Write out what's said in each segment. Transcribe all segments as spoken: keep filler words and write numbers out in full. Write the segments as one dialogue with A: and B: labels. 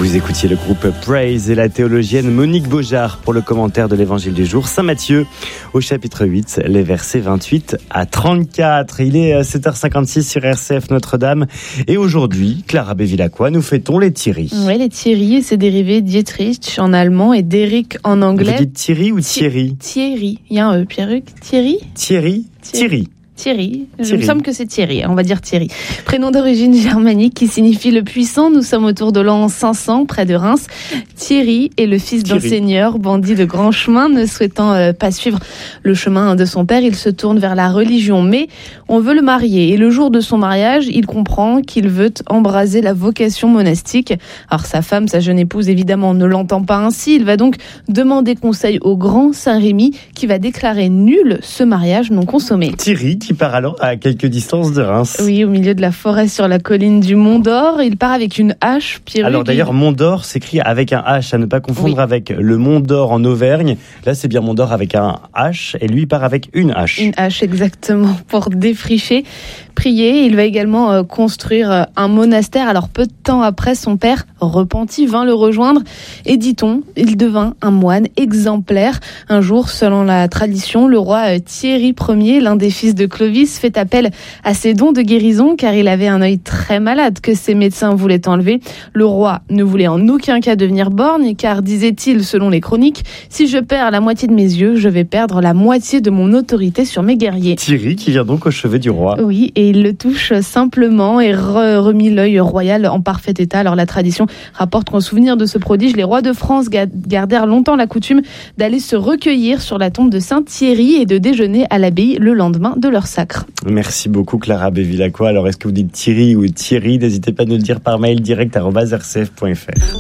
A: Vous écoutiez le groupe Praise et la théologienne Monique Beaujard pour le commentaire de l'évangile du jour, Saint Matthieu, au chapitre huit, les versets vingt-huit à trente-quatre. Il est sept heures cinquante-six sur R C F Notre-Dame. Et aujourd'hui, Clara Bevilacqua, nous fêtons les Thierry.
B: Oui, les Thierry, c'est dérivé Dietrich en allemand et d'Eric en anglais.
A: Vous dites Thierry ou Thierry ?
B: Thierry. Il y a un E, Pierruc. Thierry ?
A: Thierry ? Thierry.
B: Thierry,
A: Thierry.
B: Il me semble que c'est Thierry, on va dire Thierry. Prénom d'origine germanique qui signifie le puissant, nous sommes autour de l'an cinq cents, près de Reims. Thierry est le fils d'un seigneur, bandit de grand chemin, ne souhaitant euh, pas suivre le chemin de son père, il se tourne vers la religion. Mais on veut le marier, et le jour de son mariage, il comprend qu'il veut embraser la vocation monastique. Alors sa femme, sa jeune épouse, évidemment, ne l'entend pas ainsi. Il va donc demander conseil au grand Saint-Rémy, qui va déclarer nul ce mariage non consommé.
A: Thierry, qui part alors à quelques distances de Reims.
B: Oui, au milieu de la forêt sur la colline du Mont d'Or. Il part avec une hache. Pierruc,
A: alors d'ailleurs, Mont d'Or s'écrit avec un H, à ne pas confondre oui. avec le Mont d'Or en Auvergne. Là, c'est bien Mont d'Or avec un H, et lui, il part avec une hache.
B: Une hache, exactement, pour défricher. Prier, il va également euh, construire euh, un monastère. Alors peu de temps après, son père, repenti, vint le rejoindre. Et dit-on, il devint un moine exemplaire. Un jour, selon la tradition, le roi euh, Thierry Ier, l'un des fils de Clovis, fait appel à ses dons de guérison car il avait un œil très malade que ses médecins voulaient enlever. Le roi ne voulait en aucun cas devenir borgne car, disait-il selon les chroniques, si je perds la moitié de mes yeux, je vais perdre la moitié de mon autorité sur mes guerriers.
A: Thierry qui vient donc au chevet du roi.
B: Oui, et il le touche simplement et re- remis l'œil royal en parfait état. Alors la tradition rapporte qu'en souvenir de ce prodige, les rois de France gardèrent longtemps la coutume d'aller se recueillir sur la tombe de Saint Thierry et de déjeuner à l'abbaye le lendemain de leur sacre.
A: Merci beaucoup Clara Bevilacqua. Alors est-ce que vous dites Thierry ou Thierry ? N'hésitez pas à nous le dire par mail direct arobase r c f point f r.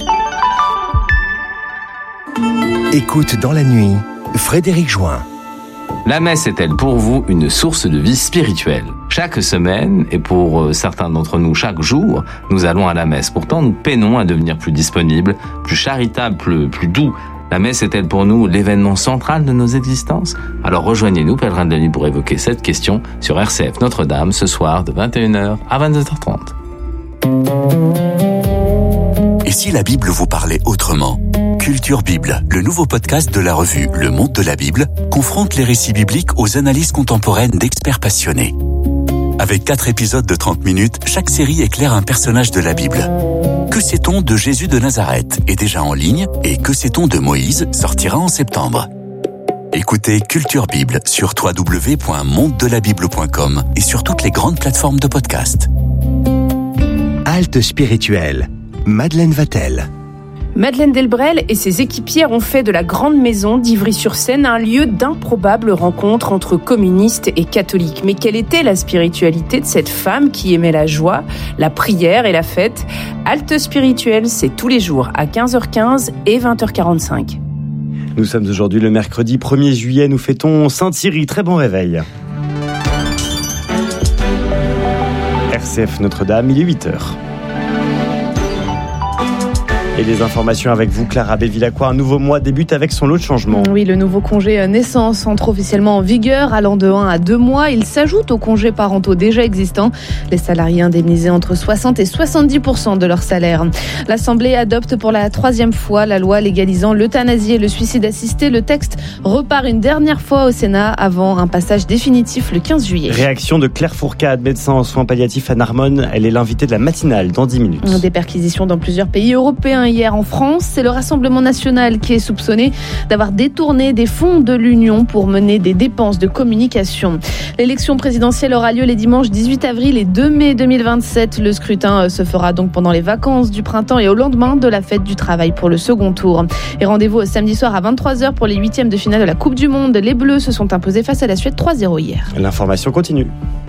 C: Écoute dans la nuit, Frédéric Join.
D: La messe est-elle pour vous une source de vie spirituelle ? Chaque semaine, et pour certains d'entre nous chaque jour, nous allons à la messe. Pourtant, nous peinons à devenir plus disponibles, plus charitables, plus, plus doux. La messe est-elle pour nous l'événement central de nos existences ? Alors rejoignez-nous, pèlerins de la nuit, pour évoquer cette question sur R C F Notre-Dame ce soir de vingt et une heures à vingt-deux heures trente.
C: Et si la Bible vous parlait autrement ? Culture Bible, le nouveau podcast de la revue Le Monde de la Bible, confronte les récits bibliques aux analyses contemporaines d'experts passionnés. Avec quatre épisodes de trente minutes, chaque série éclaire un personnage de la Bible. Que sait-on de Jésus de Nazareth est déjà en ligne et Que sait-on de Moïse sortira en septembre. Écoutez Culture Bible sur w w w point monde de la bible point com et sur toutes les grandes plateformes de podcast. Halte spirituelle, Madeleine Vatel.
E: Madeleine Delbrel et ses équipières ont fait de la Grande Maison d'Ivry-sur-Seine un lieu d'improbables rencontres entre communistes et catholiques. Mais quelle était la spiritualité de cette femme qui aimait la joie, la prière et la fête ? Halte spirituelle, c'est tous les jours à quinze heures quinze et vingt heures quarante-cinq.
A: Nous sommes aujourd'hui le mercredi premier juillet, nous fêtons Saint Thierry. Très bon réveil. R C F Notre-Dame, il est huit heures. Et les informations avec vous, Clara Bevilacqua. Un nouveau mois débute avec son lot de changements.
B: Oui, le nouveau congé naissance entre officiellement en vigueur, allant de un à deux mois. Il s'ajoute aux congés parentaux déjà existants. Les salariés indemnisés entre soixante et soixante-dix pour cent de leur salaire. L'Assemblée adopte pour la troisième fois la loi légalisant l'euthanasie et le suicide assisté. Le texte repart une dernière fois au Sénat avant un passage définitif le quinze juillet.
A: Réaction de Claire Fourcade, médecin en soins palliatifs à Narbonne. Elle est l'invitée de la matinale dans dix minutes.
B: Des perquisitions dans plusieurs pays européens hier en France. C'est le Rassemblement national qui est soupçonné d'avoir détourné des fonds de l'Union pour mener des dépenses de communication. L'élection présidentielle aura lieu les dimanches dix-huit avril et deux mai deux mille vingt-sept. Le scrutin se fera donc pendant les vacances du printemps et au lendemain de la fête du travail pour le second tour. Et rendez-vous samedi soir à vingt-trois heures pour les huitièmes de finale de la Coupe du Monde. Les Bleus se sont imposés face à la Suède trois zéro hier.
A: L'information continue.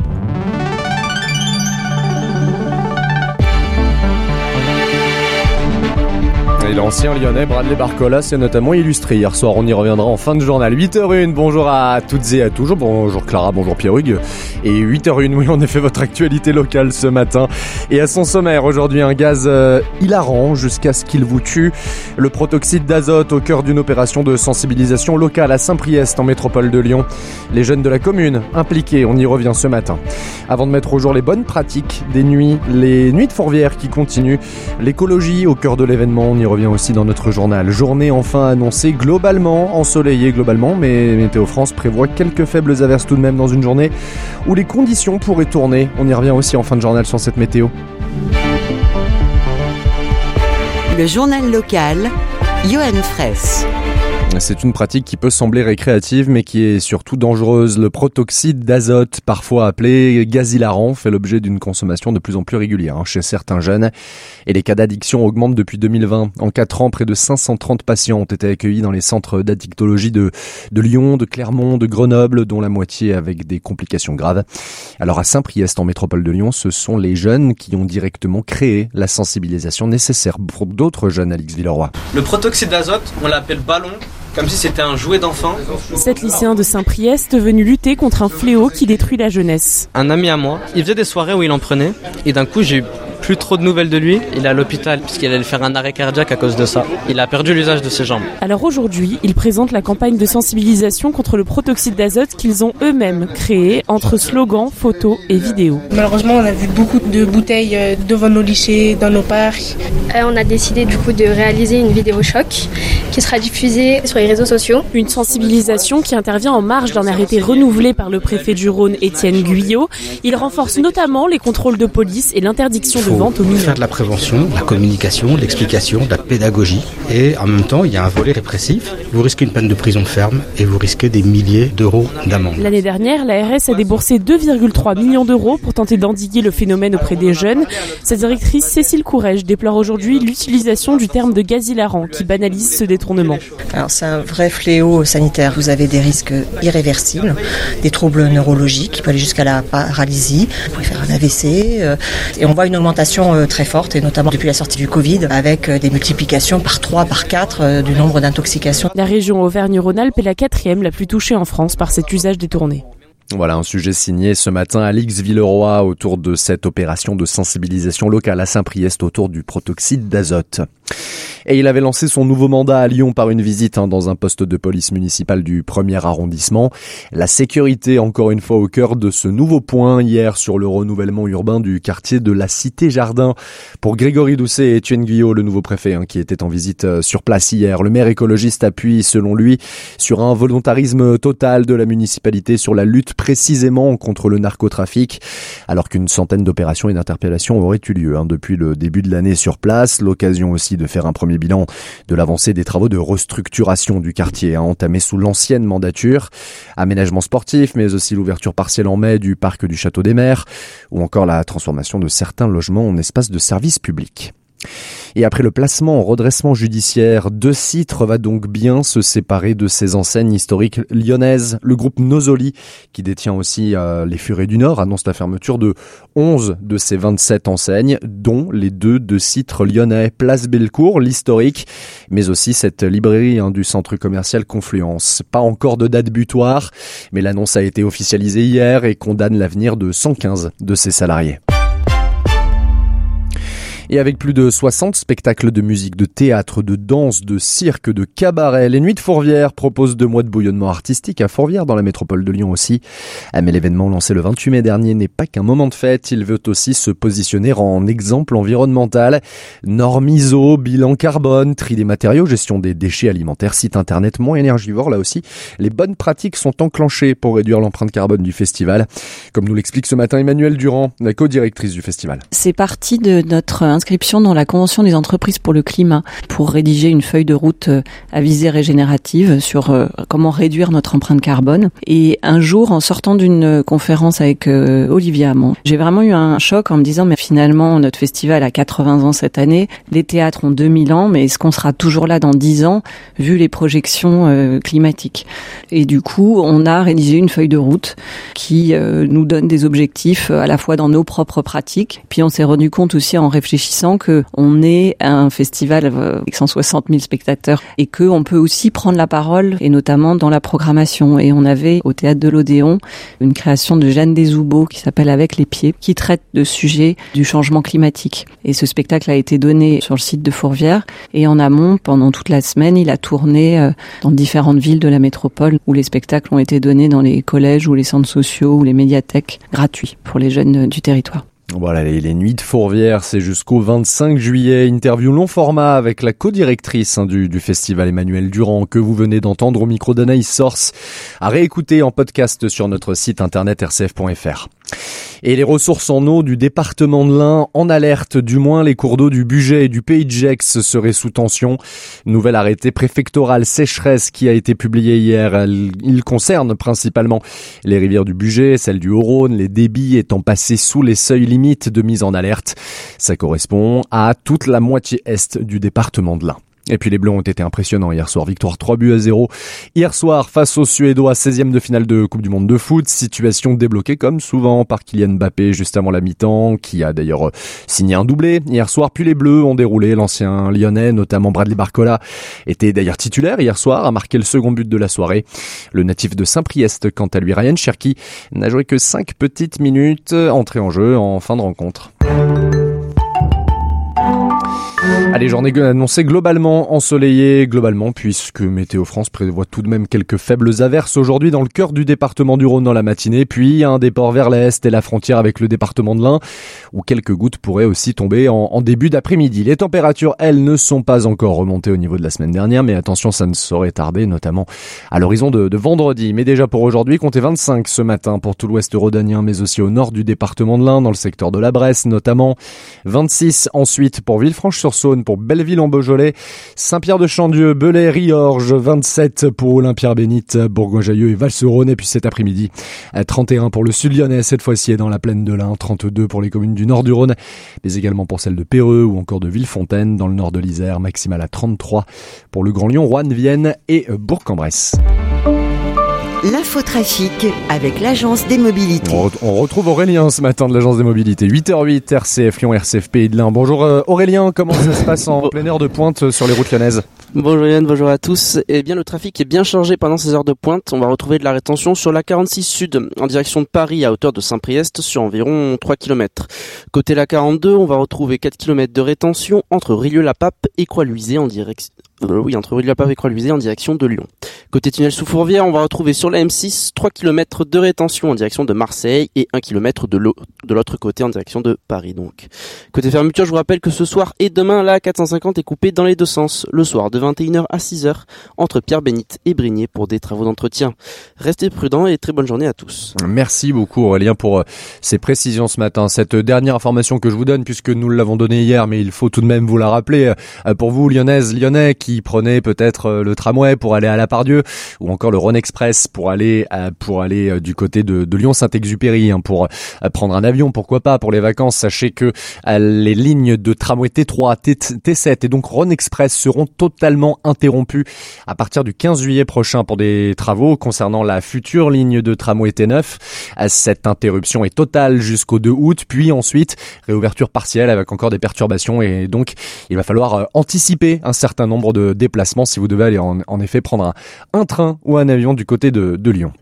F: Et l'ancien lyonnais Bradley Barcola s'est notamment illustré hier soir. On y reviendra en fin de journal. huit heures zéro un. Bonjour à toutes et à tous. Bonjour Clara, bonjour Pierre-Hugues. Et huit heures zéro un, oui, en effet, votre actualité locale ce matin. Et à son sommaire, aujourd'hui, un gaz euh, hilarant jusqu'à ce qu'il vous tue. Le protoxyde d'azote au cœur d'une opération de sensibilisation locale à Saint-Priest, en métropole de Lyon. Les jeunes de la commune impliqués, on y revient ce matin. Avant de mettre au jour les bonnes pratiques des nuits, les nuits de Fourvière qui continuent. L'écologie au cœur de l'événement, on y revient aussi dans notre journal. Journée enfin annoncée globalement, ensoleillée globalement, mais Météo France prévoit quelques faibles averses tout de même dans une journée où les conditions pourraient tourner. On y revient aussi en fin de journal sur cette météo.
G: Le journal local, Johan Fraisse.
F: C'est une pratique qui peut sembler récréative mais qui est surtout dangereuse. Le protoxyde d'azote, parfois appelé gaz hilarant, fait l'objet d'une consommation de plus en plus régulière chez certains jeunes. Et les cas d'addiction augmentent depuis deux mille vingt. En quatre ans, près de cinq cent trente patients ont été accueillis dans les centres d'addictologie de, de Lyon, de Clermont, de Grenoble, dont la moitié avec des complications graves. Alors à Saint-Priest, en métropole de Lyon, ce sont les jeunes qui ont directement créé la sensibilisation nécessaire pour d'autres jeunes, Alix Villeroy.
H: Le protoxyde d'azote, on l'appelle ballon, comme si c'était un jouet d'enfant.
I: Sept lycéens de Saint-Priest venus lutter contre un fléau qui détruit la jeunesse.
H: Un ami à moi, il faisait des soirées où il en prenait, et d'un coup j'ai eu plus trop de nouvelles de lui. Il est à l'hôpital puisqu'il allait faire un arrêt cardiaque à cause de ça. Il a perdu l'usage de ses jambes.
I: Alors aujourd'hui, ils présentent la campagne de sensibilisation contre le protoxyde d'azote qu'ils ont eux-mêmes créé entre slogans, photos et vidéos.
J: Malheureusement, on a vu beaucoup de bouteilles devant nos lycées, dans nos parcs.
K: Euh, on a décidé du coup de réaliser une vidéo choc qui sera diffusée sur les réseaux sociaux.
I: Une sensibilisation qui intervient en marge d'un arrêté renouvelé par le préfet du Rhône, Étienne Guyot. Il renforce notamment les contrôles de police et l'interdiction de vente aux mineurs.
L: Faire de la prévention, de la communication, de l'explication, de la pédagogie. Et en même temps, il y a un volet répressif. Vous risquez une peine de prison ferme et vous risquez des milliers d'euros d'amende.
I: L'année dernière, l'A R S a déboursé deux virgule trois millions d'euros pour tenter d'endiguer le phénomène auprès des jeunes. Sa directrice Cécile Courrèges déplore aujourd'hui l'utilisation du terme de gaz hilarant qui banalise ce détournement.
M: Alors c'est un vrai fléau sanitaire. Vous avez des risques irréversibles, des troubles neurologiques qui peuvent aller jusqu'à la paralysie. Vous pouvez faire un A V C. Euh, et on voit une augmentation très forte, et notamment depuis la sortie du Covid, avec des multiplications par trois, par quatre du nombre d'intoxications.
I: La région Auvergne-Rhône-Alpes est la quatrième la plus touchée en France par cet usage détourné.
F: Voilà un sujet signé ce matin Alix Villeroy autour de cette opération de sensibilisation locale à Saint-Priest autour du protoxyde d'azote. Et il avait lancé son nouveau mandat à Lyon par une visite hein, dans un poste de police municipale du premier arrondissement. La sécurité, encore une fois, au cœur de ce nouveau point hier sur le renouvellement urbain du quartier de la Cité-Jardin. Pour Grégory Doucet et Étienne Guyot, le nouveau préfet hein, qui était en visite sur place hier, le maire écologiste appuie, selon lui, sur un volontarisme total de la municipalité sur la lutte précisément contre le narcotrafic, alors qu'une centaine d'opérations et d'interpellations auraient eu lieu hein, depuis le début de l'année sur place. L'occasion aussi de faire un premier bilan de l'avancée des travaux de restructuration du quartier hein, entamés sous l'ancienne mandature. Aménagement sportif, mais aussi l'ouverture partielle en mai du parc du Château des Mers, ou encore la transformation de certains logements en espaces de services publics. Et après le placement en redressement judiciaire, De Citre va donc bien se séparer de ses enseignes historiques lyonnaises. Le groupe Nosoli, qui détient aussi euh, les Furets du Nord, annonce la fermeture de onze de ses vingt-sept enseignes, dont les deux De Citre lyonnais, Place Bellecour, l'historique, mais aussi cette librairie hein, du centre commercial Confluence. Pas encore de date butoir, mais l'annonce a été officialisée hier et condamne l'avenir de cent quinze de ses salariés. Et avec plus de soixante spectacles de musique, de théâtre, de danse, de cirque, de cabaret, les Nuits de Fourvière proposent deux mois de bouillonnement artistique à Fourvière, dans la métropole de Lyon aussi. Mais l'événement lancé le vingt-huit mai dernier n'est pas qu'un moment de fête, il veut aussi se positionner en exemple environnemental. Normes I S O, bilan carbone, tri des matériaux, gestion des déchets alimentaires, site internet moins énergivore, là aussi. Les bonnes pratiques sont enclenchées pour réduire l'empreinte carbone du festival. Comme nous l'explique ce matin Emmanuelle Durand, la co-directrice du festival.
N: C'est parti de notre inscription dans la Convention des entreprises pour le climat pour rédiger une feuille de route à visée régénérative sur comment réduire notre empreinte carbone. Et un jour, en sortant d'une conférence avec euh, Olivier Hamon, j'ai vraiment eu un choc en me disant mais finalement notre festival a quatre-vingts ans cette année, les théâtres ont deux mille ans, mais est-ce qu'on sera toujours là dans dix ans vu les projections euh, climatiques? Et du coup, on a rédigé une feuille de route qui euh, nous donne des objectifs à la fois dans nos propres pratiques, puis on s'est rendu compte aussi en réfléchissant enrichissant que on est un festival avec cent soixante mille spectateurs et que on peut aussi prendre la parole, et notamment dans la programmation. Et on avait au Théâtre de l'Odéon une création de Jeanne Desoubeaux qui s'appelle Avec les pieds, qui traite de sujets du changement climatique. Et ce spectacle a été donné sur le site de Fourvière, et en amont, pendant toute la semaine, il a tourné dans différentes villes de la métropole où les spectacles ont été donnés dans les collèges ou les centres sociaux ou les médiathèques, gratuits pour les jeunes du territoire.
F: Voilà, les, les Nuits de Fourvière, c'est jusqu'au vingt-cinq juillet. Interview long format avec la co-directrice hein, du, du festival, Emmanuelle Durand, que vous venez d'entendre au micro d'Anaïs Source, à réécouter en podcast sur notre site internet r c f point f r. Et les ressources en eau du département de l'Ain en alerte, du moins les cours d'eau du Bugey et du Pays de Gex seraient sous tension. Nouvel arrêté préfectoral sécheresse qui a été publié hier. Il concerne principalement les rivières du Bugey, celles du Haut-Rhône, les débits étant passés sous les seuils limites de mise en alerte. Ça correspond à toute la moitié est du département de l'Ain. Et puis les Bleus ont été impressionnants hier soir, victoire trois buts à zéro. Hier soir face aux Suédois, seizième de finale de Coupe du Monde de foot, situation débloquée comme souvent par Kylian Mbappé juste avant la mi-temps, qui a d'ailleurs signé un doublé hier soir. Puis les Bleus ont déroulé, l'ancien Lyonnais, notamment Bradley Barcola, était d'ailleurs titulaire hier soir, a marqué le second but de la soirée. Le natif de Saint-Priest, quant à lui, Ryan Cherki, n'a joué que cinq petites minutes, entré en jeu en fin de rencontre. Allez, journée annoncée globalement ensoleillée, globalement, puisque Météo France prévoit tout de même quelques faibles averses aujourd'hui dans le cœur du département du Rhône dans la matinée, puis un déport vers l'est et la frontière avec le département de l'Ain, où quelques gouttes pourraient aussi tomber en, en début d'après-midi. Les températures, elles, ne sont pas encore remontées au niveau de la semaine dernière, mais attention, ça ne saurait tarder, notamment à l'horizon de, de vendredi. Mais déjà pour aujourd'hui, comptez vingt-cinq ce matin pour tout l'ouest rhodanien, mais aussi au nord du département de l'Ain, dans le secteur de la Bresse notamment. vingt-six ensuite pour Villefranche-sur-Saône, pour Belleville en Beaujolais, Saint-Pierre-de-Chandieu, Belay, Riorges, vingt-sept pour Olympia-Bénite, Bourgoin-Jallieu et Val-sur-Rhône. Et puis cet après-midi, trente et un pour le sud lyonnais, cette fois-ci dans la plaine de l'Ain, trente-deux pour les communes du nord du Rhône, mais également pour celles de Péreux ou encore de Villefontaine dans le nord de l'Isère, maximale à trente-trois pour le Grand Lyon, Roanne, Vienne et Bourg-en-Bresse.
G: L'infotrafic avec l'Agence des Mobilités.
F: On, re- on retrouve Aurélien ce matin de l'Agence des Mobilités. huit heures huit, R C F Lyon, R C F Pays de l'Ain. Bonjour euh, Aurélien, comment ça se passe en pleine heure de pointe sur les routes lyonnaises ?
O: Bonjour Yann, bonjour à tous. Eh bien, le trafic est bien chargé pendant ces heures de pointe. On va retrouver de la rétention sur la quarante-six Sud en direction de Paris à hauteur de Saint-Priest sur environ trois kilomètres. Côté la quarante-deux, on va retrouver quatre kilomètres de rétention entre Rieux-la-Pape et Croix-Luisée en direction Euh, oui, entre Rieux-la-Pape et Croix-Luisée en direction de Lyon. Côté tunnel sous Fourvière, on va retrouver sur la M six trois kilomètres de rétention en direction de Marseille et un kilomètre de, l'o- de l'autre côté en direction de Paris donc. Côté fermeture, je vous rappelle que ce soir et demain, la quatre cent cinquante est coupée dans les deux sens. Le soir de vingt et une heures à six heures entre Pierre-Bénite et Brignais pour des travaux d'entretien. Restez prudents et très bonne journée à tous.
F: Merci beaucoup Aurélien pour ces précisions ce matin. Cette dernière information que je vous donne, puisque nous l'avons donnée hier, mais il faut tout de même vous la rappeler, pour vous lyonnaises, lyonnais qui qui prenaient peut-être le tramway pour aller à La Pardieu ou encore le Rhône Express pour aller à, pour aller du côté de, de Lyon-Saint-Exupéry, hein, pour prendre un avion, pourquoi pas pour les vacances. Sachez que les lignes de tramway T trois, T sept et donc Rhône Express seront totalement interrompues à partir du quinze juillet prochain pour des travaux concernant la future ligne de tramway T neuf. Cette interruption est totale jusqu'au deux août, puis ensuite réouverture partielle avec encore des perturbations, et donc il va falloir anticiper un certain nombre de déplacements si vous devez aller en, en effet prendre un, un train ou un avion du côté de, de Lyon.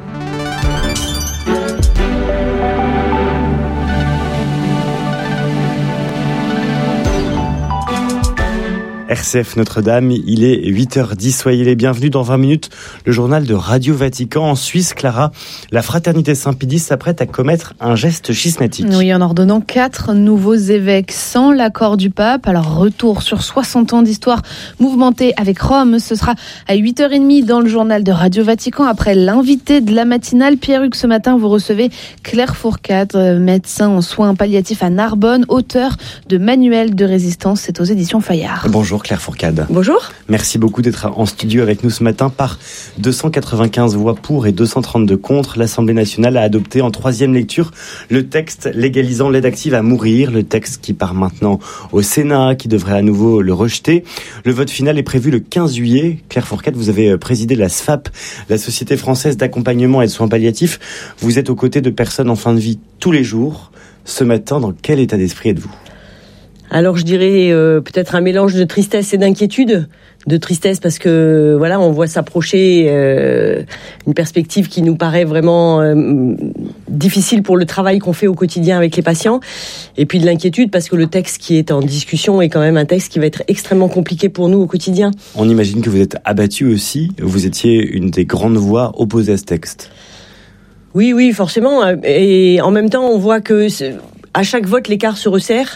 A: R C F Notre-Dame, il est huit heures dix, soyez les bienvenus dans vingt minutes. Le journal de Radio Vatican. En Suisse, Clara, la fraternité Saint-Pédis s'apprête à commettre un geste schismatique.
B: Oui, en ordonnant quatre nouveaux évêques sans l'accord du pape. Alors, retour sur soixante ans d'histoire mouvementée avec Rome. Ce sera à huit heures trente dans le journal de Radio Vatican. Après l'invité de la matinale, Pierre-Hugues, ce matin, vous recevez Claire Fourcade, médecin en soins palliatifs à Narbonne, auteur de Manuel de résistance. C'est aux éditions Fayard.
A: Bonjour Claire Fourcade.
P: Bonjour.
A: Merci beaucoup d'être en studio avec nous ce matin. Par deux cent quatre-vingt-quinze voix pour et deux cent trente-deux contre, l'Assemblée nationale a adopté en troisième lecture le texte légalisant l'aide active à mourir, le texte qui part maintenant au Sénat, qui devrait à nouveau le rejeter. Le vote final est prévu le quinze juillet. Claire Fourcade, vous avez présidé la S F A P, la Société française d'accompagnement et de soins palliatifs. Vous êtes aux côtés de personnes en fin de vie tous les jours. Ce matin, dans quel état d'esprit êtes-vous ?
P: Alors je dirais euh, peut-être un mélange de tristesse et d'inquiétude. De tristesse parce que voilà, on voit s'approcher euh, une perspective qui nous paraît vraiment euh, difficile pour le travail qu'on fait au quotidien avec les patients. Et puis de l'inquiétude parce que le texte qui est en discussion est quand même un texte qui va être extrêmement compliqué pour nous au quotidien.
A: On imagine que vous êtes abattu aussi. Vous étiez une des grandes voix opposées à ce texte.
P: Oui, oui, forcément. Et en même temps, on voit que à chaque vote, l'écart se resserre.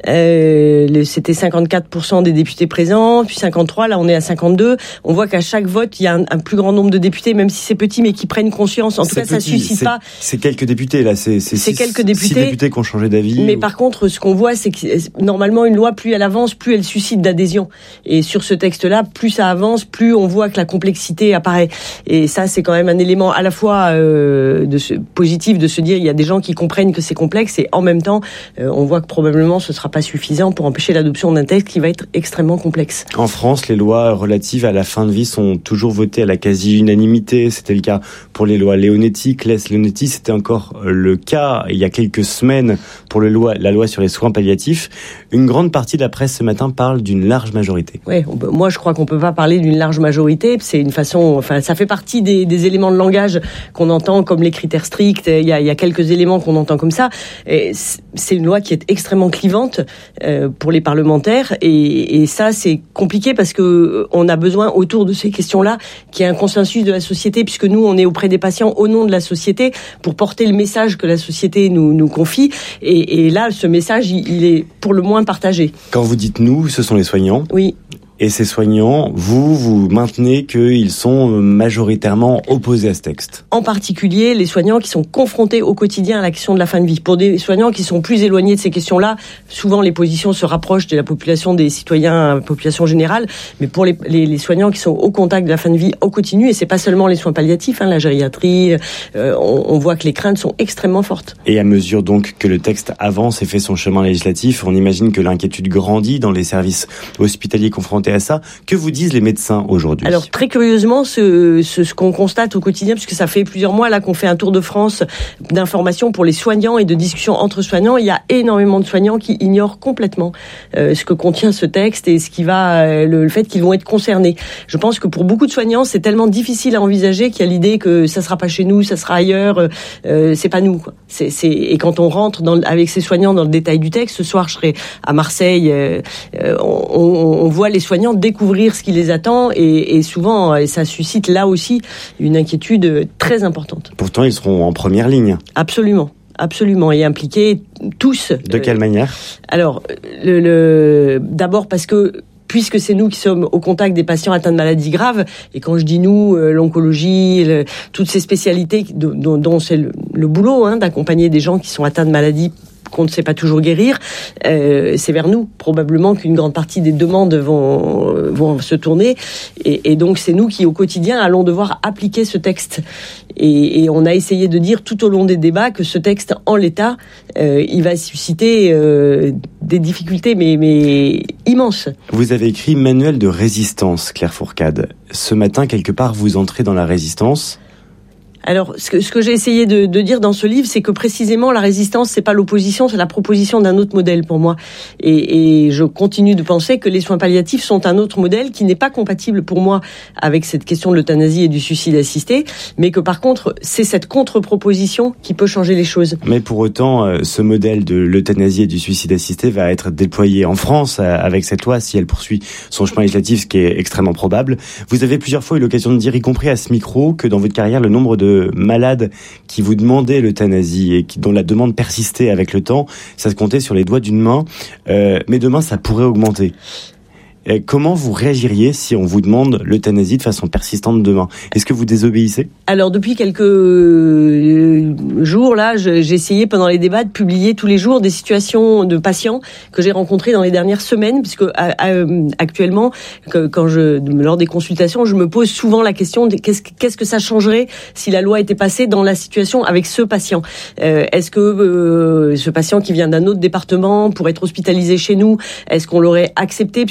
P: Euh, c'était cinquante-quatre pour cent des députés présents, puis cinquante-trois, là on est à cinquante-deux. On voit qu'à chaque vote, il y a un, un plus grand nombre de députés, même si c'est petit, mais qui prennent conscience. En tout
A: c'est
P: cas,
A: petit,
P: ça suscite
A: c'est,
P: pas...
A: C'est quelques députés, là. C'est, c'est,
P: c'est
A: six,
P: quelques députés.
A: Six députés qui ont changé d'avis.
P: Mais
A: ou...
P: par contre, ce qu'on voit, c'est que normalement, une loi, plus elle avance, plus elle suscite d'adhésion. Et sur ce texte-là, plus ça avance, plus on voit que la complexité apparaît. Et ça, c'est quand même un élément à la fois euh, de ce, positif de se dire, il y a des gens qui comprennent que c'est complexe, et en même temps, euh, on voit que probablement ce sera pas suffisant pour empêcher l'adoption d'un texte qui va être extrêmement complexe.
A: En France, les lois relatives à la fin de vie sont toujours votées à la quasi-unanimité. C'était le cas pour les lois Leonetti, Claes-Leonetti. C'était encore le cas il y a quelques semaines pour le loi, la loi sur les soins palliatifs. Une grande partie de la presse ce matin parle d'une large majorité.
P: Ouais, moi je crois qu'on peut pas parler d'une large majorité. C'est une façon, enfin, ça fait partie des, des éléments de langage qu'on entend comme les critères stricts. Il y a, il y a quelques éléments qu'on entend comme ça. Et c'est une loi qui est extrêmement clivante euh, pour les parlementaires, et, et ça c'est compliqué parce que on a besoin autour de ces questions-là qu'il y ait un consensus de la société, puisque nous on est auprès des patients au nom de la société pour porter le message que la société nous, nous confie, et, et là ce message il, il est pour le moins partagé.
A: Quand vous dites nous, ce sont les soignants.
P: Oui.
A: Et ces soignants, vous, vous maintenez qu'ils sont majoritairement opposés à ce texte.
P: En particulier, les soignants qui sont confrontés au quotidien à la question de la fin de vie. Pour des soignants qui sont plus éloignés de ces questions-là, souvent les positions se rapprochent de la population des citoyens, population générale. Mais pour les, les, les soignants qui sont au contact de la fin de vie au continu, et c'est pas seulement les soins palliatifs, hein, la gériatrie, euh, on, on voit que les craintes sont extrêmement fortes.
A: Et à mesure donc que le texte avance et fait son chemin législatif, on imagine que l'inquiétude grandit dans les services hospitaliers confrontés à ça. Que vous disent les médecins aujourd'hui ?
P: Alors très curieusement, ce, ce, ce qu'on constate au quotidien, puisque ça fait plusieurs mois là qu'on fait un tour de France d'informations pour les soignants et de discussions entre soignants, il y a énormément de soignants qui ignorent complètement euh, ce que contient ce texte et ce qui va, euh, le, le fait qu'ils vont être concernés. Je pense que pour beaucoup de soignants, c'est tellement difficile à envisager qu'il y a l'idée que ça sera pas chez nous, ça sera ailleurs, euh, c'est pas nous, quoi. C'est, c'est, et quand on rentre dans, avec ces soignants dans le détail du texte, ce soir je serai à Marseille, euh, euh, on, on voit les soignants découvrir ce qui les attend, et, et souvent et ça suscite là aussi une inquiétude très importante.
A: Pourtant ils seront en première ligne.
P: Absolument. Absolument, et impliqués tous.
A: De quelle euh, manière ?
P: Alors, le, le, d'abord parce que puisque c'est nous qui sommes au contact des patients atteints de maladies graves, et quand je dis nous, euh, l'oncologie, le, toutes ces spécialités dont, dont c'est le, le boulot hein, d'accompagner des gens qui sont atteints de maladies qu'on ne sait pas toujours guérir, euh, c'est vers nous probablement qu'une grande partie des demandes vont vont se tourner, et, et donc c'est nous qui au quotidien allons devoir appliquer ce texte, et, et on a essayé de dire tout au long des débats que ce texte en l'état euh, il va susciter euh, des difficultés mais mais immenses.
A: Vous avez écrit Manuel de résistance, Claire Fourcade. Ce matin quelque part vous entrez dans la résistance.
P: Alors, ce que, ce que j'ai essayé de, de dire dans ce livre, c'est que précisément la résistance, c'est pas l'opposition, c'est la proposition d'un autre modèle pour moi. Et, et je continue de penser que les soins palliatifs sont un autre modèle qui n'est pas compatible pour moi avec cette question de l'euthanasie et du suicide assisté, mais que par contre, c'est cette contre-proposition qui peut changer les choses.
A: Mais pour autant, ce modèle de l'euthanasie et du suicide assisté va être déployé en France avec cette loi si elle poursuit son chemin législatif, ce qui est extrêmement probable. Vous avez plusieurs fois eu l'occasion de dire, y compris à ce micro, que dans votre carrière, le nombre de malades qui vous demandaient l'euthanasie et qui, dont la demande persistait avec le temps, ça se comptait sur les doigts d'une main, euh, mais demain ça pourrait augmenter. Et comment vous réagiriez si on vous demande l'euthanasie de façon persistante demain ? Est-ce que vous désobéissez ?
P: Alors depuis quelques jours là, j'ai essayé pendant les débats de publier tous les jours des situations de patients que j'ai rencontrés dans les dernières semaines, puisque actuellement, quand je lors des consultations, je me pose souvent la question de qu'est-ce, qu'est-ce que ça changerait si la loi était passée dans la situation avec ce patient. Euh, est-ce que euh, ce patient qui vient d'un autre département pour être hospitalisé chez nous, est-ce qu'on l'aurait accepté puisqu'il y a une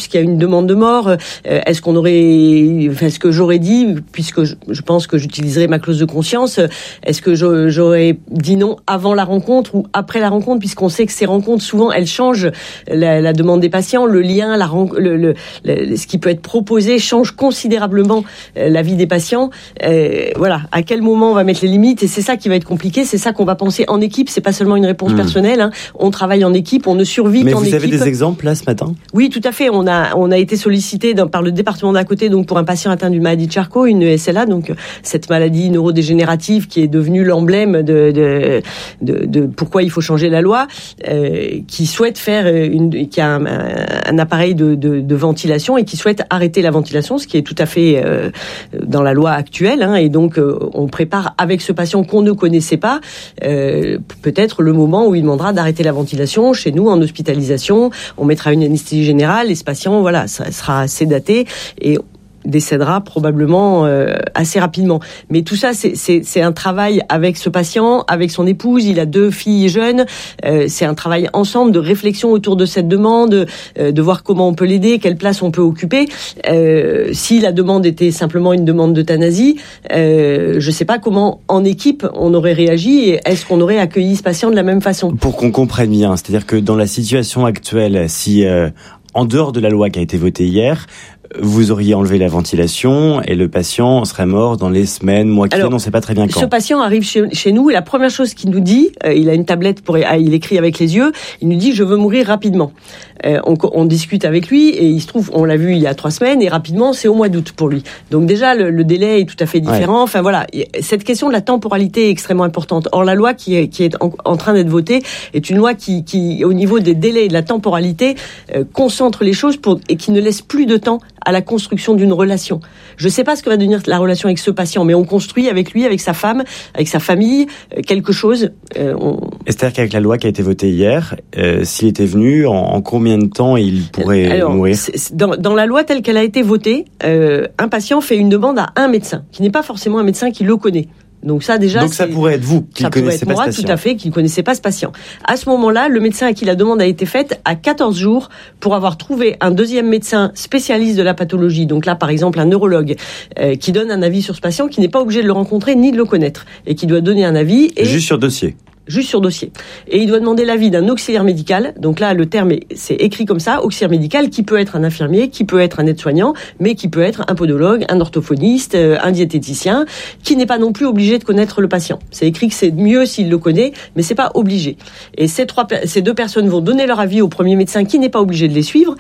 P: demande de mort, euh, est-ce qu'on aurait, enfin, est-ce que j'aurais dit, puisque je, je pense que j'utiliserai ma clause de conscience, est-ce que j'aurais dit non avant la rencontre ou après la rencontre, puisqu'on sait que ces rencontres, souvent, elles changent la, la demande des patients, le lien, la, le, le, le, ce qui peut être proposé change considérablement la vie des patients. Euh, voilà, à quel moment on va mettre les limites, et c'est ça qui va être compliqué, c'est ça qu'on va penser en équipe, c'est pas seulement une réponse mmh. personnelle, hein. On travaille en équipe, on ne survit
A: Mais
P: qu'en équipe.
A: Mais vous avez des exemples là ce matin ?
P: Oui, tout à fait, on a, on a été sollicité dans, par le département d'à côté, donc pour un patient atteint d'une maladie de Charcot, une S L A, donc cette maladie neurodégénérative qui est devenue l'emblème de, de, de, de pourquoi il faut changer la loi, euh, qui souhaite faire une, qui a un, un appareil de, de, de ventilation et qui souhaite arrêter la ventilation, ce qui est tout à fait euh, dans la loi actuelle, hein, et donc euh, on prépare avec ce patient qu'on ne connaissait pas, euh, peut-être le moment où il demandera d'arrêter la ventilation chez nous en hospitalisation. On mettra une anesthésie générale et ce patient, voilà, ça sera sédaté et décédera probablement euh, assez rapidement. Mais tout ça, c'est, c'est, c'est un travail avec ce patient, avec son épouse. Il a deux filles jeunes. Euh, c'est un travail ensemble de réflexion autour de cette demande, euh, de voir comment on peut l'aider, quelle place on peut occuper. Euh, si la demande était simplement une demande d'euthanasie, euh, je ne sais pas comment, en équipe, on aurait réagi et est-ce qu'on aurait accueilli ce patient de la même façon.
A: Pour qu'on comprenne bien, c'est-à-dire que dans la situation actuelle, si euh, en dehors de la loi qui a été votée hier, vous auriez enlevé la ventilation et le patient serait mort dans les semaines, mois qui viennent, on ne sait pas très bien quand.
P: Ce patient arrive chez, chez nous et la première chose qu'il nous dit, euh, il a une tablette, pour, ah, il écrit avec les yeux, il nous dit « je veux mourir rapidement euh, ». On, on discute avec lui et il se trouve, on l'a vu il y a trois semaines et rapidement c'est au mois d'août pour lui. Donc déjà le, le délai est tout à fait différent. Ouais. Enfin voilà, cette question de la temporalité est extrêmement importante. Or la loi qui est, qui est en, en train d'être votée est une loi qui, qui au niveau des délais et de la temporalité, euh, concentre les choses pour, et qui ne laisse plus de temps à la construction d'une relation. Je ne sais pas ce que va devenir la relation avec ce patient, mais on construit avec lui, avec sa femme, avec sa famille, quelque chose. Euh, on...
A: C'est-à-dire qu'avec la loi qui a été votée hier, euh, s'il était venu, en, en combien de temps il pourrait
P: Alors,
A: mourir ?
P: c'est, dans, dans la loi telle qu'elle a été votée, euh, un patient fait une demande à un médecin, qui n'est pas forcément un médecin qui le connaît. Donc ça déjà,
A: donc ça pourrait être vous qui ne connaissez pas moi, ce patient.
P: Tout à fait, qui ne connaissait pas ce patient. À ce moment-là, le médecin à qui la demande a été faite a quatorze jours pour avoir trouvé un deuxième médecin spécialiste de la pathologie. Donc là, par exemple, un neurologue euh, qui donne un avis sur ce patient, qui n'est pas obligé de le rencontrer ni de le connaître et qui doit donner un avis. Et
A: juste sur dossier.
P: Juste sur dossier. Et il doit demander l'avis d'un auxiliaire médical. Donc là, le terme, est, c'est écrit comme ça, auxiliaire médical, qui peut être un infirmier, qui peut être un aide-soignant, mais qui peut être un podologue, un orthophoniste, un diététicien, qui n'est pas non plus obligé de connaître le patient. C'est écrit que c'est mieux s'il le connaît, mais c'est pas obligé. Et ces trois, ces deux personnes vont donner leur avis au premier médecin qui n'est pas obligé de les suivre.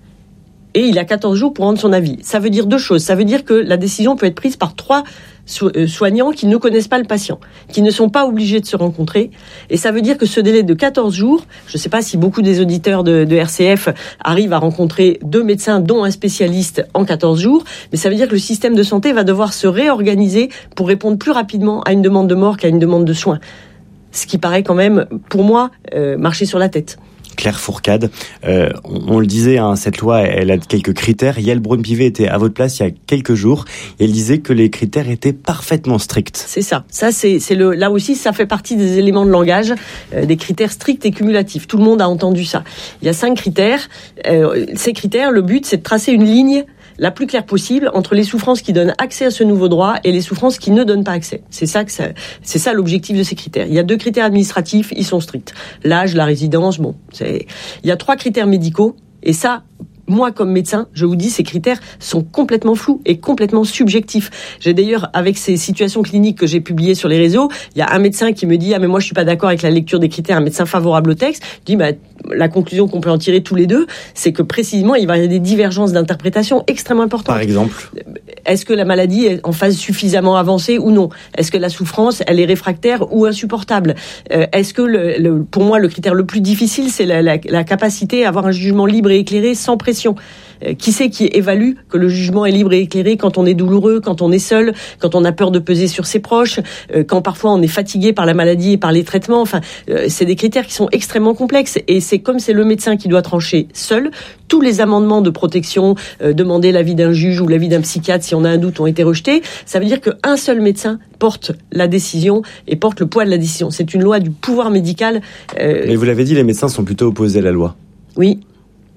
P: Et il a quatorze jours pour rendre son avis. Ça veut dire deux choses. Ça veut dire que la décision peut être prise par trois soignants qui ne connaissent pas le patient, qui ne sont pas obligés de se rencontrer. Et ça veut dire que ce délai de quatorze jours, je ne sais pas si beaucoup des auditeurs de, de R C F arrivent à rencontrer deux médecins, dont un spécialiste, en quatorze jours, mais ça veut dire que le système de santé va devoir se réorganiser pour répondre plus rapidement à une demande de mort qu'à une demande de soins. Ce qui paraît quand même, pour moi, euh, marcher sur la tête.
A: Claire Fourcade, euh, on, on le disait, hein, cette loi, elle a quelques critères. Yael Braun-Pivet était à votre place il y a quelques jours et elle disait que les critères étaient parfaitement stricts.
P: C'est ça. Ça, c'est, c'est le, là aussi, ça fait partie des éléments de langage, euh, des critères stricts et cumulatifs. Tout le monde a entendu ça. Il y a cinq critères. Euh, ces critères, le but, c'est de tracer une ligne la plus claire possible entre les souffrances qui donnent accès à ce nouveau droit et les souffrances qui ne donnent pas accès. C'est ça que ça, c'est ça l'objectif de ces critères. Il y a deux critères administratifs, ils sont stricts. L'âge, la résidence, bon, c'est, il y a trois critères médicaux et ça, moi, comme médecin, je vous dis, ces critères sont complètement flous et complètement subjectifs. J'ai d'ailleurs, avec ces situations cliniques que j'ai publiées sur les réseaux, il y a un médecin qui me dit « Ah, mais moi, je suis pas d'accord avec la lecture des critères », un médecin favorable au texte. Je dis bah, « La conclusion qu'on peut en tirer tous les deux, c'est que précisément, il va y avoir des divergences d'interprétation extrêmement importantes. »
A: Par exemple ?
P: Est-ce que la maladie est en phase suffisamment avancée ou non ? Est-ce que la souffrance, elle est réfractaire ou insupportable ? euh, Est-ce que, le, le, pour moi, le critère le plus difficile, c'est la, la, la capacité à avoir un jugement libre et éclairé sans pression ? Qui c'est qui évalue que le jugement est libre et éclairé quand on est douloureux, quand on est seul, quand on a peur de peser sur ses proches, quand parfois on est fatigué par la maladie et par les traitements. Enfin, c'est des critères qui sont extrêmement complexes et c'est comme c'est le médecin qui doit trancher seul. Tous les amendements de protection, euh, demander l'avis d'un juge ou l'avis d'un psychiatre si on a un doute, ont été rejetés. Ça veut dire qu'un seul médecin porte la décision et porte le poids de la décision. C'est une loi du pouvoir médical. Euh...
A: Mais vous l'avez dit, les médecins sont plutôt opposés à la loi.
P: Oui.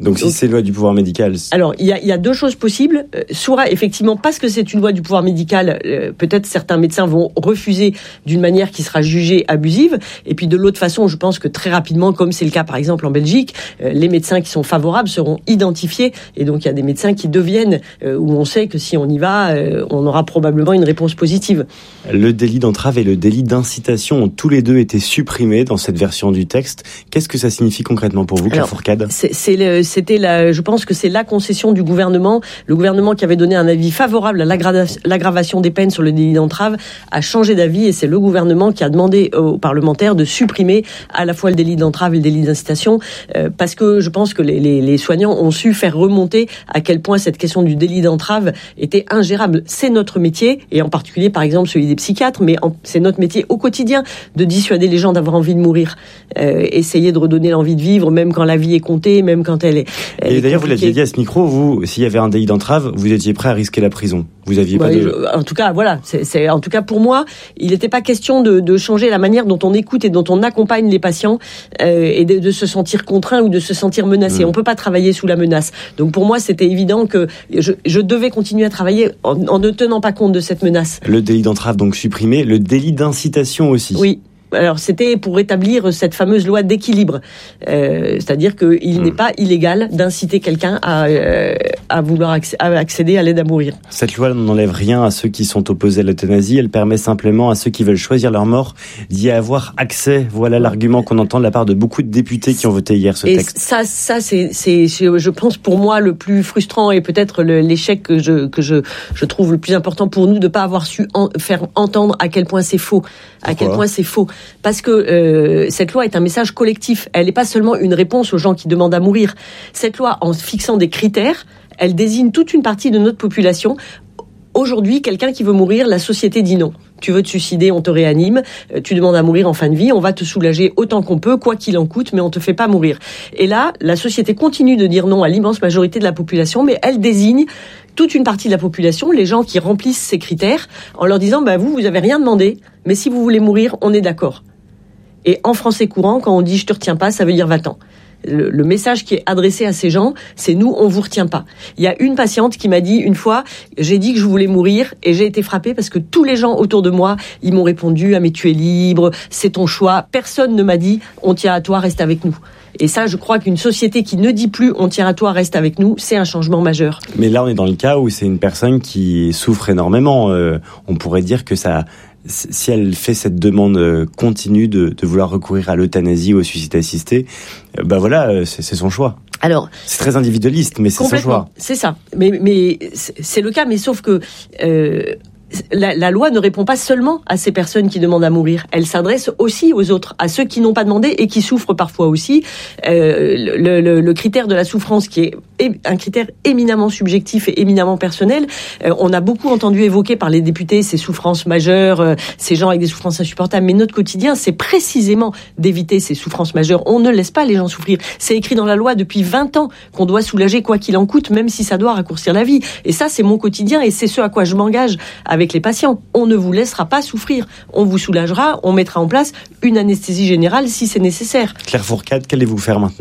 A: Donc si Donc, c'est loi du pouvoir médical...
P: Alors, il y a, il y a deux choses possibles. Euh, soit, effectivement, parce que c'est une loi du pouvoir médical, euh, peut-être certains médecins vont refuser d'une manière qui sera jugée abusive. Et puis de l'autre façon, je pense que très rapidement, comme c'est le cas par exemple en Belgique, euh, les médecins qui sont favorables seront identifiés. Et donc il y a des médecins qui deviennent, euh, où on sait que si on y va, euh, on aura probablement une réponse positive.
A: Le délit d'entrave et le délit d'incitation ont tous les deux été supprimés dans cette version du texte. Qu'est-ce que ça signifie concrètement pour vous, Claire Fourcade ?
P: c'est, c'est le, C'était la, je pense que c'est la concession du gouvernement. Le gouvernement qui avait donné un avis favorable à l'aggra- l'aggravation des peines sur le délit d'entrave a changé d'avis et c'est le gouvernement qui a demandé aux parlementaires de supprimer à la fois le délit d'entrave et le délit d'incitation euh, parce que je pense que les, les, les soignants ont su faire remonter à quel point cette question du délit d'entrave était ingérable. C'est notre métier et en particulier par exemple celui des psychiatres, mais en, c'est notre métier au quotidien de dissuader les gens d'avoir envie de mourir, euh, essayer de redonner l'envie de vivre même quand la vie est comptée, même quand elle est elle
A: Et
P: est
A: d'ailleurs
P: compliquée.
A: Vous l'aviez dit à ce micro, vous, s'il y avait un délit d'entrave, vous étiez prêt à risquer la prison. Vous aviez
P: ouais,
A: pas de...
P: je, en tout cas, voilà. C'est, c'est, en tout cas, pour moi, il n'était pas question de, de changer la manière dont on écoute et dont on accompagne les patients euh, et de, de se sentir contraint ou de se sentir menacé. Mmh. On peut pas travailler sous la menace. Donc pour moi, c'était évident que je, je devais continuer à travailler en, en ne tenant pas compte de cette menace.
A: Le délit d'entrave donc supprimé, le délit d'incitation aussi.
P: Oui. Alors c'était pour rétablir cette fameuse loi d'équilibre, euh, c'est-à-dire qu'il mmh. n'est pas illégal d'inciter quelqu'un à, euh, à vouloir acc- à accéder à l'aide à mourir.
A: Cette loi n'enlève rien à ceux qui sont opposés à l'euthanasie, elle permet simplement à ceux qui veulent choisir leur mort d'y avoir accès. Voilà l'argument qu'on entend de la part de beaucoup de députés qui ont voté hier ce
P: et
A: texte.
P: Ça, ça c'est, c'est, je pense pour moi le plus frustrant et peut-être le, l'échec que je que je je trouve le plus important pour nous de pas avoir su en, faire entendre à quel point c'est faux, à quel point c'est faux. Parce que euh, cette loi est un message collectif. Elle n'est pas seulement une réponse aux gens qui demandent à mourir. Cette loi, en fixant des critères, elle désigne toute une partie de notre population. Aujourd'hui, quelqu'un qui veut mourir, la société dit non. Tu veux te suicider, on te réanime. Tu demandes à mourir en fin de vie, on va te soulager autant qu'on peut, quoi qu'il en coûte, mais on te fait pas mourir. Et là, la société continue de dire non à l'immense majorité de la population, mais elle désigne toute une partie de la population, les gens qui remplissent ces critères, en leur disant bah, « vous, vous avez rien demandé, mais si vous voulez mourir, on est d'accord ». Et en français courant, quand on dit « je te retiens pas », ça veut dire « va-t'en ». Le, le message qui est adressé à ces gens, c'est « nous, on vous retient pas ». Il y a une patiente qui m'a dit une fois « j'ai dit que je voulais mourir et j'ai été frappée parce que tous les gens autour de moi, ils m'ont répondu « ah mais tu es libre, c'est ton choix ». Personne ne m'a dit « on tient à toi, reste avec nous ». Et ça, je crois qu'une société qui ne dit plus « on tient à toi, reste avec nous », c'est un changement majeur.
A: Mais là, on est dans le cas où c'est une personne qui souffre énormément. Euh, on pourrait dire que ça... Si elle fait cette demande continue de, de vouloir recourir à l'euthanasie ou au suicide assisté, ben voilà, c'est, c'est son choix.
P: Alors,
A: c'est très individualiste, mais c'est son choix.
P: C'est ça. Mais, mais c'est le cas, mais sauf que euh, la, la loi ne répond pas seulement à ces personnes qui demandent à mourir. Elle s'adresse aussi aux autres, à ceux qui n'ont pas demandé et qui souffrent parfois aussi. Euh, le, le, le critère de la souffrance, qui est un critère éminemment subjectif et éminemment personnel. Euh, on a beaucoup entendu évoquer par les députés ces souffrances majeures, euh, ces gens avec des souffrances insupportables. Mais notre quotidien, c'est précisément d'éviter ces souffrances majeures. On ne laisse pas les gens souffrir. C'est écrit dans la loi depuis vingt ans qu'on doit soulager quoi qu'il en coûte, même si ça doit raccourcir la vie. Et ça, c'est mon quotidien et c'est ce à quoi je m'engage avec les patients. On ne vous laissera pas souffrir. On vous soulagera, on mettra en place une anesthésie générale si c'est nécessaire.
A: Claire Fourcade, qu'allez-vous faire maintenant ?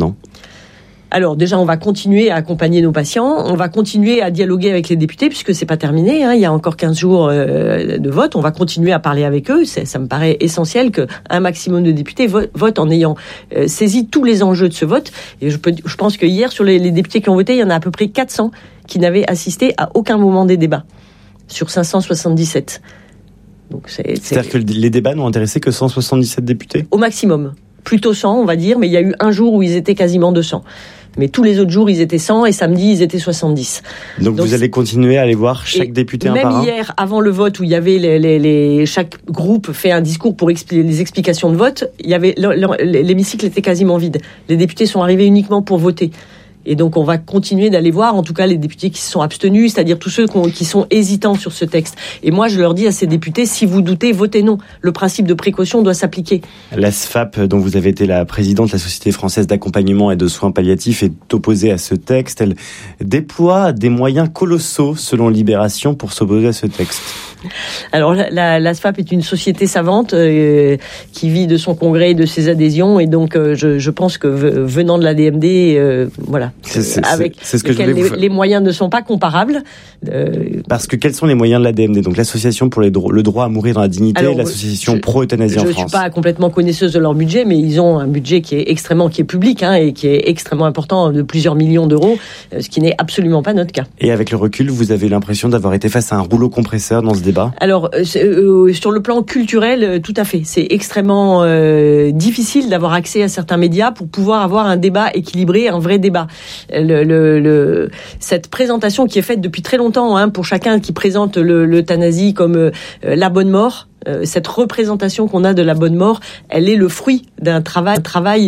P: Alors déjà, on va continuer à accompagner nos patients, on va continuer à dialoguer avec les députés puisque c'est pas terminé, hein, il y a encore quinze jours euh, de vote, on va continuer à parler avec eux, c'est, ça me paraît essentiel qu'un maximum de députés votent, votent en ayant euh, saisi tous les enjeux de ce vote. Et je, peux, je pense que hier, sur les, les députés qui ont voté, il y en a à peu près quatre cents qui n'avaient assisté à aucun moment des débats, sur cinq cent soixante-dix-sept. Donc c'est, c'est...
A: C'est-à-dire que les débats n'ont intéressé que cent soixante-dix-sept députés ?
P: Au maximum. Plutôt cent, on va dire, mais il y a eu un jour où ils étaient quasiment deux cents. Mais tous les autres jours, ils étaient cent et samedi, ils étaient soixante-dix.
A: Donc, Donc vous allez continuer à aller voir chaque député un par un ?
P: Même hier, avant le vote, où il y avait les, les, les, chaque groupe fait un discours pour expli- les explications de vote, il y avait, l'hémicycle était quasiment vide. Les députés sont arrivés uniquement pour voter. Et donc, on va continuer d'aller voir, en tout cas, les députés qui se sont abstenus, c'est-à-dire tous ceux qui sont hésitants sur ce texte. Et moi, je leur dis à ces députés, si vous doutez, votez non. Le principe de précaution doit s'appliquer.
A: La S F A P, dont vous avez été la présidente, la Société française d'accompagnement et de soins palliatifs, est opposée à ce texte. Elle déploie des moyens colossaux, selon Libération, pour s'opposer à ce texte.
P: Alors la, la, la S F A P est une société savante euh, qui vit de son congrès et de ses adhésions, et donc euh, je, je pense que venant de la D M D, euh, voilà,
A: c'est, c'est,
P: avec
A: c'est ce que je
P: les,
A: vous...
P: les moyens ne sont pas comparables.
A: Euh... Parce que quels sont les moyens de l'A D M D, donc l'association pour les dro- le droit à mourir dans la dignité, alors, l'association je, pro-euthanasie en France.
P: Je ne suis pas complètement connaisseuse de leur budget, mais ils ont un budget qui est extrêmement, qui est public hein, et qui est extrêmement important, de plusieurs millions d'euros, ce qui n'est absolument pas notre cas.
A: Et avec le recul, vous avez l'impression d'avoir été face à un rouleau compresseur dans ce débat ?
P: Alors, euh, sur le plan culturel, euh, tout à fait. C'est extrêmement euh, difficile d'avoir accès à certains médias pour pouvoir avoir un débat équilibré, un vrai débat. Le, le, le, cette présentation qui est faite depuis très longtemps, hein, pour chacun qui présente le, l'euthanasie comme euh, la bonne mort, euh, cette représentation qu'on a de la bonne mort, elle est le fruit d'un travail, un travail